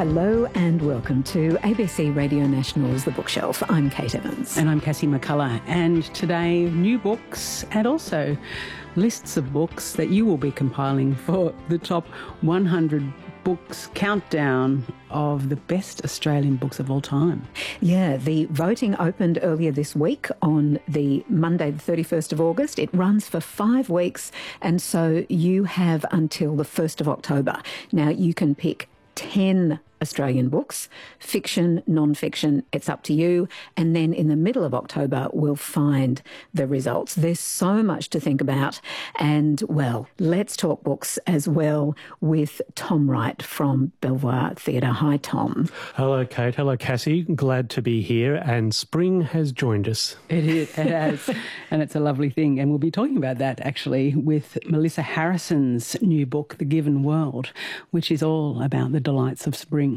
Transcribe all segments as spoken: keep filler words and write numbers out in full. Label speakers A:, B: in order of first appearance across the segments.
A: Hello and welcome to A B C Radio National's The Bookshelf. I'm Kate Evans.
B: And I'm Cassie McCullough. And today, new books and also lists of books that you will be compiling for the top one hundred books countdown of the best Australian books of all time.
A: Yeah, the voting opened earlier this week on the Monday, the thirty-first of August. It runs for five weeks, and so you have until the first of October. Now, you can pick ten Australian books, fiction, non-fiction, it's up to you. And then in the middle of October, we'll find the results. There's so much to think about. And, well, let's talk books as well with Tom Wright from Belvoir Theatre. Hi, Tom.
C: Hello, Kate. Hello, Cassie. Glad to be here. And spring has joined us.
B: It is. It has. And it's a lovely thing. And we'll be talking about that, actually, with Melissa Harrison's new book, The Given World, which is all about the delights of spring.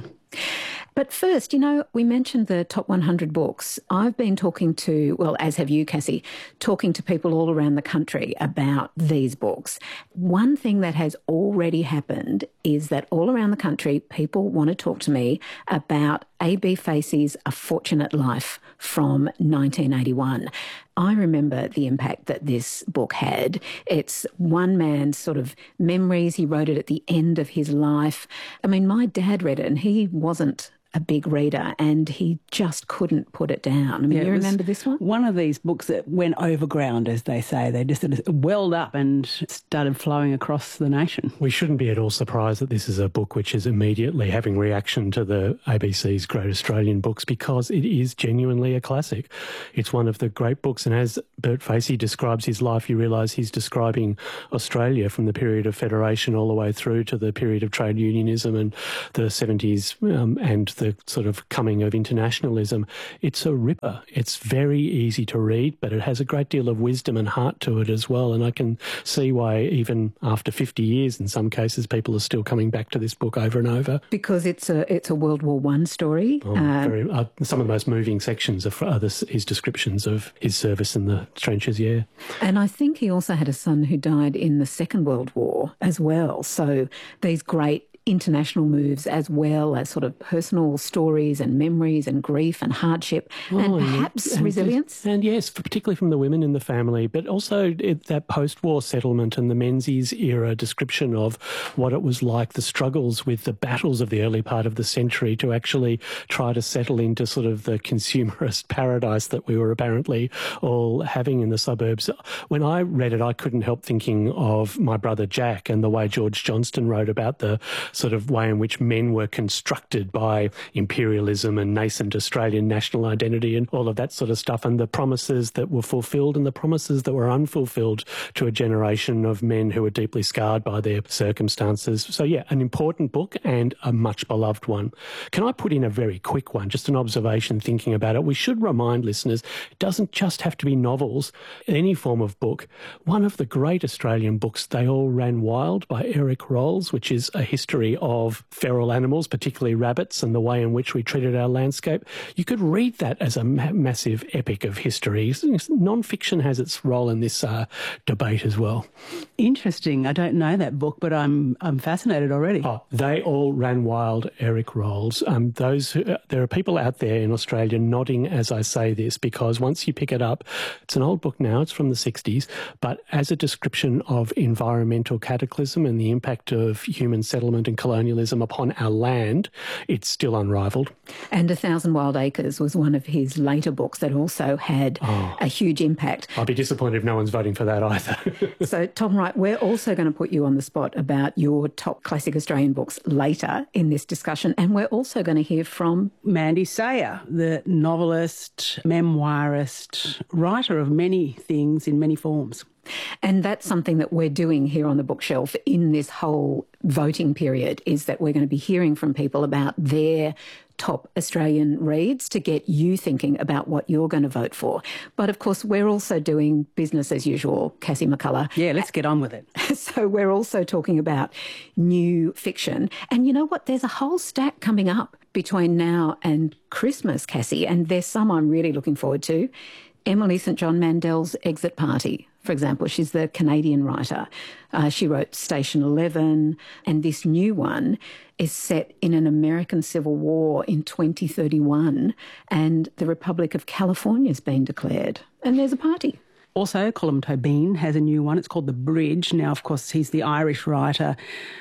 A: But first, you know, we mentioned the top one hundred books. I've been talking to, well, as have you, Cassie, talking to people all around the country about these books. One thing that has already happened is that all around the country, people want to talk to me about A B Facey's A Fortunate Life from nineteen eighty-one. I remember the impact that this book had. It's one man's sort of memories. He wrote it at the end of his life. I mean, my dad read it and he wasn't a big reader and he just couldn't put it down. I mean, yeah, you remember this one?
B: One of these books that went overground, as they say. They just sort of welled up and started flowing across the nation.
C: We shouldn't be at all surprised that this is a book which is immediately having reaction to the A B C's Great Australian Books, because it is genuinely a classic. It's one of the great books, and as Bert Facey describes his life, you realise he's describing Australia from the period of federation all the way through to the period of trade unionism and the seventies um, and the the sort of coming of internationalism. It's a ripper. It's very easy to read, but it has a great deal of wisdom and heart to it as well. And I can see why even after fifty years, in some cases, people are still coming back to this book over and over.
A: Because it's a it's a World War One story.
C: Oh, uh, very, uh, some of the most moving sections are uh, this, his descriptions of his service in the trenches, yeah.
A: And I think he also had a son who died in the Second World War as well. So these great international moves, as well as sort of personal stories and memories and grief and hardship oh, and perhaps
C: and,
A: resilience.
C: And yes, particularly from the women in the family, but also it, that post-war settlement and the Menzies era description of what it was like, the struggles with the battles of the early part of the century to actually try to settle into sort of the consumerist paradise that we were apparently all having in the suburbs. When I read it, I couldn't help thinking of My Brother Jack and the way George Johnston wrote about the sort of way in which men were constructed by imperialism and nascent Australian national identity and all of that sort of stuff, and the promises that were fulfilled and the promises that were unfulfilled to a generation of men who were deeply scarred by their circumstances. So, yeah, an important book and a much beloved one. Can I put in a very quick one, just an observation thinking about it? We should remind listeners, it doesn't just have to be novels, any form of book. One of the great Australian books, They All Ran Wild by Eric Rolls, which is a history of feral animals, particularly rabbits, and the way in which we treated our landscape. You could read that as a ma- massive epic of history. Non-fiction has its role in this uh, debate as well.
B: Interesting. I don't know that book, but I'm I'm fascinated already.
C: Oh, They All Ran Wild, Eric Rolls. Um, those who, uh, there are people out there in Australia nodding as I say this, because once you pick it up, it's an old book now, it's from the sixties, but as a description of environmental cataclysm and the impact of human settlement and colonialism upon our land, it's still unrivalled.
A: And A Thousand Wild Acres was one of his later books that also had oh, a huge impact.
C: I'll be disappointed if no one's voting for that either.
A: So, Tom Wright, we're also going to put you on the spot about your top classic Australian books later in this discussion, and we're also going to hear from
B: Mandy Sayer, the novelist, memoirist, writer of many things in many forms.
A: And that's something that we're doing here on the bookshelf in this whole voting period, is that we're going to be hearing from people about their top Australian reads to get you thinking about what you're going to vote for. But of course, we're also doing business as usual, Cassie McCullough.
B: Yeah, let's get on with it.
A: So we're also talking about new fiction. And you know what? There's a whole stack coming up between now and Christmas, Cassie, and there's some I'm really looking forward to. Emily St John Mandel's Exit Party for example. She's the Canadian writer. Uh, she wrote Station Eleven, and this new one is set in an American Civil War in twenty thirty-one, and the Republic of California has been declared, and there's a party.
B: Also, Colm Tóibín has a new one. It's called The Bridge. Now, of course, he's the Irish writer,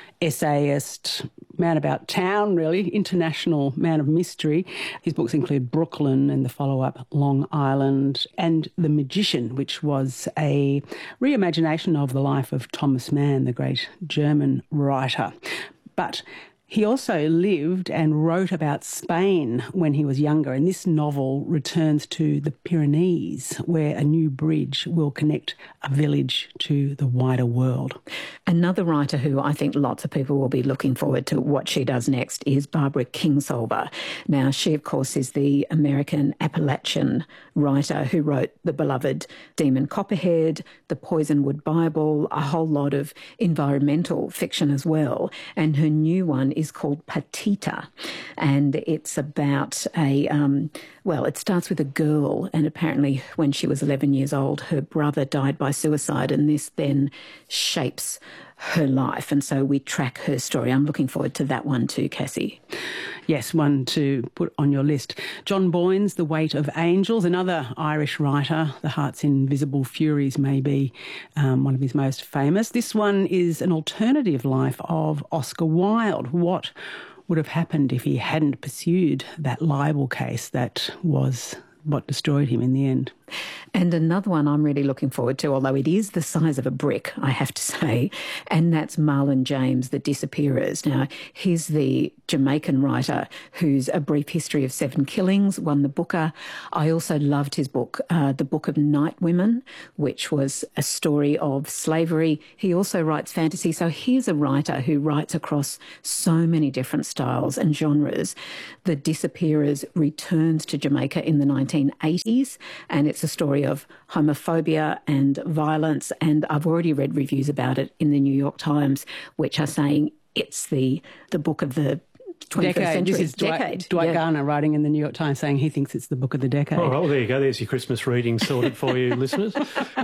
B: essayist, man about town, really, international man of mystery. His books include Brooklyn and the follow-up Long Island and The Magician, which was a reimagination of the life of Thomas Mann, the great German writer. But he also lived and wrote about Spain when he was younger, and this novel returns to the Pyrenees, where a new bridge will connect a village to the wider world.
A: Another writer who I think lots of people will be looking forward to what she does next is Barbara Kingsolver. Now, she, of course, is the American Appalachian writer who wrote the beloved Demon Copperhead, the Poisonwood Bible, a whole lot of environmental fiction as well, and her new one is called Patita, and it's about a, um, well, it starts with a girl, and apparently when she was eleven years old, her brother died by suicide, and this then shapes her life, and so we track her story. I'm looking forward to that one too, Cassie.
B: Yes, one to put on your list. John Boyne's The Weight of Angels, another Irish writer. The Heart's Invisible Furies may be um, one of his most famous. This one is an alternative life of Oscar Wilde. What would have happened if he hadn't pursued that libel case that was what destroyed him in the end?
A: And another one I'm really looking forward to, although it is the size of a brick, I have to say, and that's Marlon James, The Disappearers. Now, he's the Jamaican writer whose A Brief History of Seven Killings won the Booker. I also loved his book, uh, The Book of Night Women, which was a story of slavery. He also writes fantasy, so here's a writer who writes across so many different styles and genres. The Disappearers returns to Jamaica in the nineteen eighties, and it's a story of homophobia and violence, and I've already read reviews about it in the New York Times, which are saying it's the the book of the twenty-first
B: decade.
A: century.
B: This is Dwight,
A: decade.
B: Dwight
A: yeah.
B: Garner writing in the New York Times saying he thinks it's the book of the decade.
C: Oh, well, there you go. There's your Christmas reading sorted for you, listeners.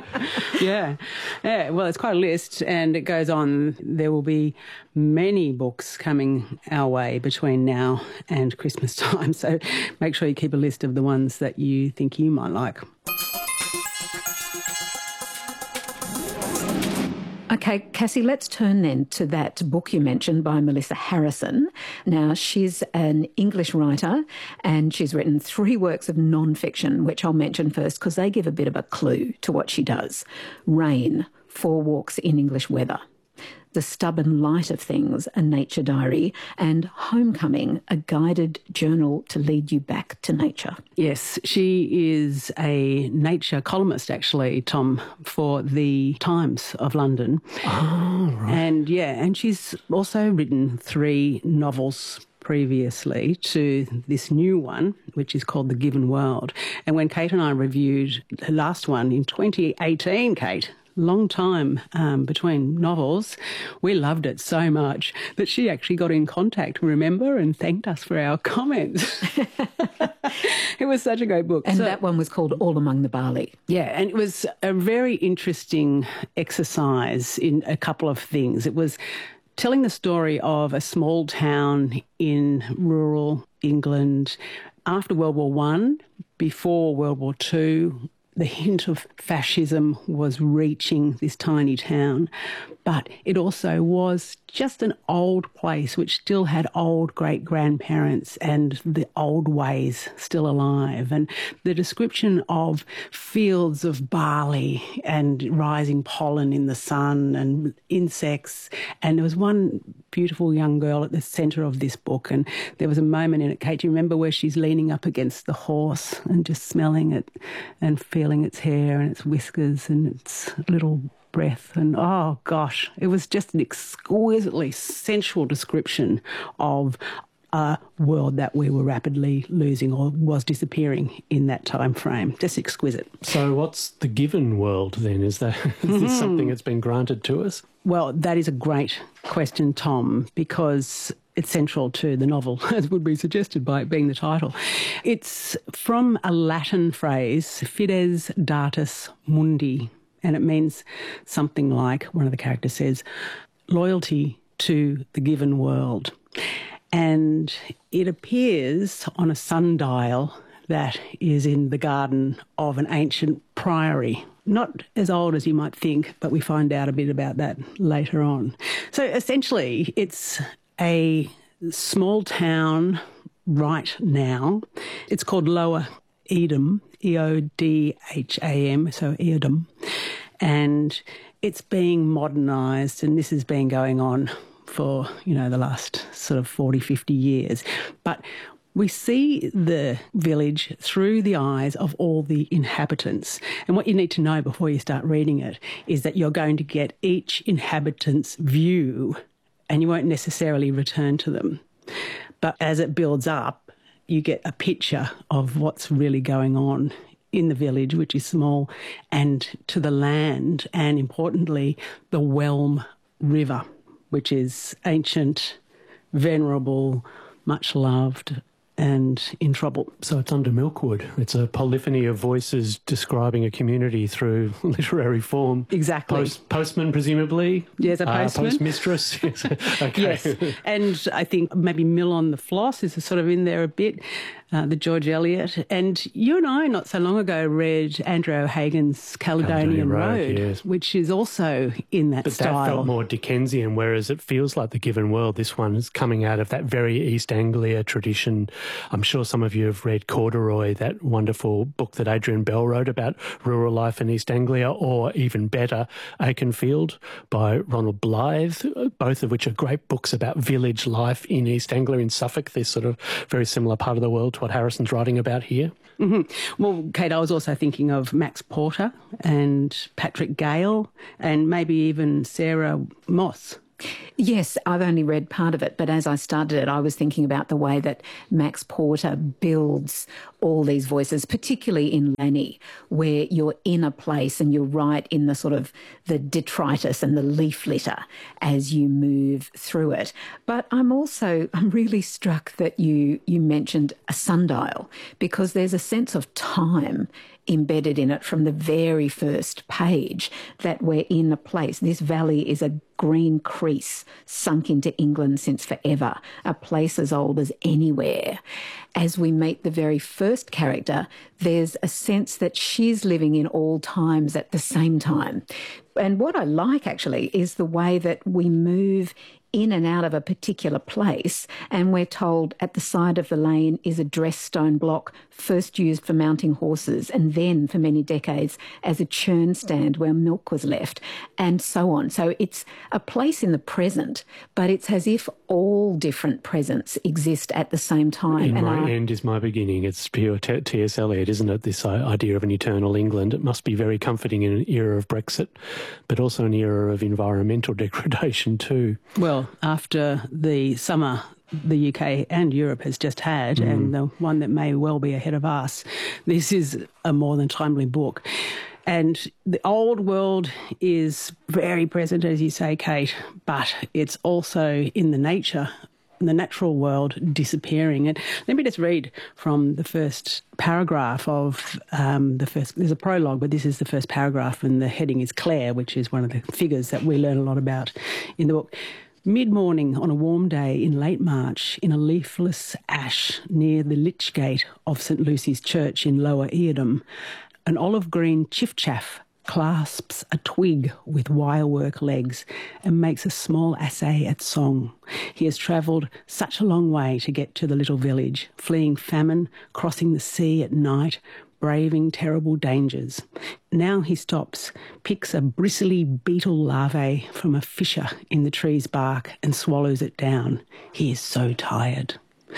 B: Yeah. Yeah, well, it's quite a list, and it goes on. There will be many books coming our way between now and Christmas time, so make sure you keep a list of the ones that you think you might like.
A: Okay, Cassie, let's turn then to that book you mentioned by Melissa Harrison. Now, she's an English writer and she's written three works of non-fiction, which I'll mention first because they give a bit of a clue to what she does. Rain, Four Walks in English Weather. The Stubborn Light of Things, a nature diary, and Homecoming, a guided journal to lead you back to nature.
B: Yes, she is a nature columnist, actually, Tom, for the Times of London.
C: Oh, right.
B: And, yeah, and she's also written three novels previously to this new one, which is called The Given World. And when Kate and I reviewed the last one in twenty eighteen, Kate, long time um, between novels, we loved it so much that she actually got in contact, remember, and thanked us for our comments. It was such a great book.
A: And
B: so,
A: that one was called All Among the Barley.
B: Yeah, and it was a very interesting exercise in a couple of things. It was telling the story of a small town in rural England after World War One, before World War Two. The hint of fascism was reaching this tiny town, but it also was just an old place which still had old great-grandparents and the old ways still alive. And the description of fields of barley and rising pollen in the sun and insects. And there was one beautiful young girl at the centre of this book, and there was a moment in it, Kate, do you remember, where she's leaning up against the horse and just smelling it and feeling its hair and its whiskers and its little breath, and oh gosh, it was just an exquisitely sensual description of a world that we were rapidly losing or was disappearing in that time frame. Just exquisite.
C: So what's the given world then? Is that is
B: Mm-hmm.
C: this something that's been granted to us?
B: Well, that is a great question, Tom, because it's central to the novel, as would be suggested by it being the title. It's from a Latin phrase, fides datus mundi, And it means something like, one of the characters says, loyalty to the given world. And it appears on a sundial that is in the garden of an ancient priory. Not as old as you might think, but we find out a bit about that later on. So essentially, it's a small town right now. It's called Lower Edom, E O D H A M, so Edom. And it's being modernised, and this has been going on for, you know, the last sort of forty, fifty years. But we see the village through the eyes of all the inhabitants. And what you need to know before you start reading it is that you're going to get each inhabitant's view and you won't necessarily return to them. But as it builds up, you get a picture of what's really going on in the village, which is small, and to the land, and importantly, the Whelm River, which is ancient, venerable, much loved, and in trouble.
C: So it's under Milkwood. It's a polyphony of voices describing a community through literary form.
B: Exactly.
C: Post, postman, presumably.
B: Yes, a postman.
C: Uh, postmistress. Yes. Okay.
B: Yes. And I think maybe Mill on the Floss is sort of in there a bit, uh, the George Eliot. And you and I, not so long ago, read Andrew O'Hagan's Caledonian, Caledonian Road, Road
C: yes.
B: which is also in that
C: but
B: style.
C: But that felt more Dickensian, whereas it feels like The Given World. This one is coming out of that very East Anglia tradition. I'm sure some of you have read Corduroy, that wonderful book that Adrian Bell wrote about rural life in East Anglia, or even better, Aikenfield by Ronald Blythe, both of which are great books about village life in East Anglia, in Suffolk, this sort of very similar part of the world to what Harrison's writing about here.
B: Mm-hmm. Well, Kate, I was also thinking of Max Porter and Patrick Gale and maybe even Sarah Moss.
A: Yes, I've only read part of it, but as I started it, I was thinking about the way that Max Porter builds all these voices, particularly in Lanny, where you're in a place and you're right in the sort of the detritus and the leaf litter as you move through it. But I'm also, I'm really struck that you, you mentioned a sundial, because there's a sense of time embedded in it from the very first page, that we're in a place. This valley is a green crease sunk into England since forever, a place as old as anywhere. As we meet the very first character, there's a sense that she's living in all times at the same time. And what I like, actually, is the way that we move in and out of a particular place, and we're told at the side of the lane is a dressed stone block, first used for mounting horses and then for many decades as a churn stand where milk was left, and so on. So it's a place in the present, but it's as if all different presents exist at the same time.
C: In
B: and
C: my
B: I...
C: end is my beginning. It's pure T S Eliot, isn't it, this idea of an eternal England? It must be very comforting in an era of Brexit, but also an era of environmental degradation too.
B: Well, after the summer the U K and Europe has just had, mm. and the one that may well be ahead of us, this is a more than timely book. And the old world is very present, as you say, Kate, but it's also in the nature, the natural world, disappearing. And let me just read from the first paragraph of um, the first, there's a prologue, but this is the first paragraph, and the heading is Claire, which is one of the figures that we learn a lot about in the book. Mid-morning on a warm day in late March, in a leafless ash near the lich gate of St Lucy's Church in Lower Edom, an olive-green chiff-chaff clasps a twig with wirework legs and makes a small essay at song. He has travelled such a long way to get to the little village, fleeing famine, crossing the sea at night, braving terrible dangers. Now he stops, picks a bristly beetle larvae from a fissure in the tree's bark and swallows it down. He is so tired.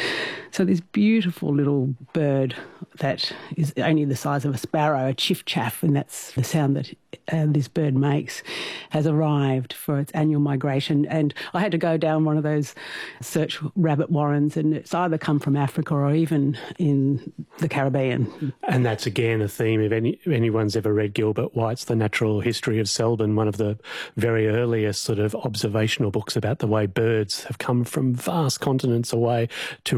B: So this beautiful little bird that is only the size of a sparrow, a chiff-chaff, and that's the sound that uh, this bird makes, has arrived for its annual migration. And I had to go down one of those search rabbit warrens, and it's either come from Africa or even in the Caribbean.
C: And that's, again, a theme. If any, if anyone's ever read Gilbert White's The Natural History of Selborne, one of the very earliest sort of observational books about the way birds have come from vast continents away to rural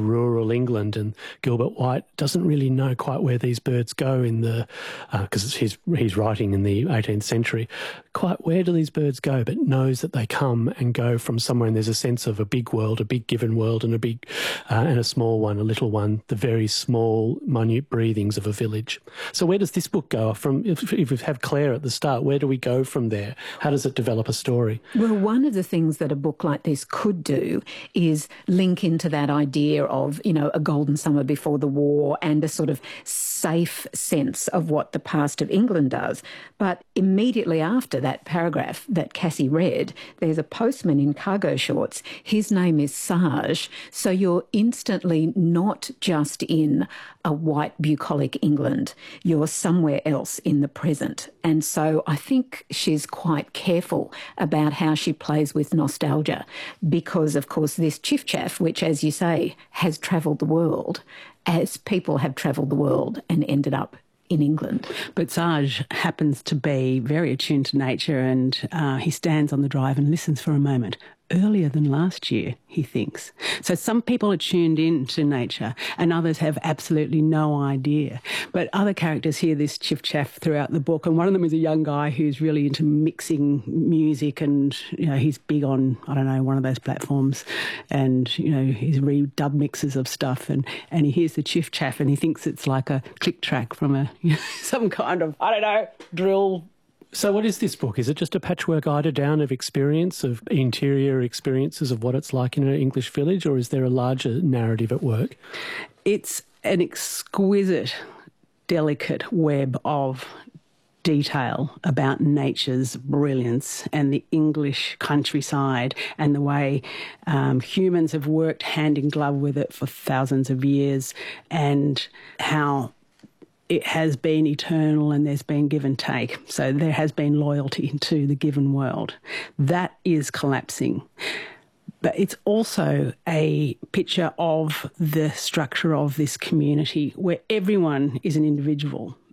C: rural England, and Gilbert White doesn't really know quite where these birds go in the, because uh, he's, he's writing in the eighteenth century, quite where do these birds go, but knows that they come and go from somewhere, and there's a sense of a big world, a big given world, and a big uh, and a small one, a little one, the very small, minute breathings of a village. So where does this book go? From if, if we have Claire at the start, where do we go from there? How does it develop a story?
A: Well, one of the things that a book like this could do is link into that idea of, you know, a golden summer before the war and a sort of safe sense of what the past of England does. But immediately after that paragraph that Cassie read, there's a postman in cargo shorts. His name is Sarge. So you're instantly not just in a white bucolic England. You're somewhere else in the present. And so I think she's quite careful about how she plays with nostalgia because, of course, this Chiff Chaff, which, as you say, has travelled the world, as people have travelled the world and ended up in England.
B: But Sarge happens to be very attuned to nature, and uh, he stands on the drive and listens for a moment. Earlier than last year, he thinks. So some people are tuned in to nature and others have absolutely no idea. But other characters hear this Chiff Chaff throughout the book, and one of them is a young guy who's really into mixing music, and, you know, he's big on, I don't know, one of those platforms, and, you know, he's re-dub mixes of stuff, and, and he hears the Chiff Chaff and he thinks it's like a click track from a, you know, some kind of, I don't know, drill.
C: So what is this book? Is it just a patchwork eider-down of experience, of interior experiences of what it's like in an English village, or is there a larger narrative at work?
B: It's an exquisite, delicate web of detail about nature's brilliance and the English countryside and the way um, humans have worked hand in glove with it for thousands of years, and how it has been eternal and there's been give and take. So there has been loyalty to the given world. That is collapsing. But it's also a picture of the structure of this community where everyone is an individual.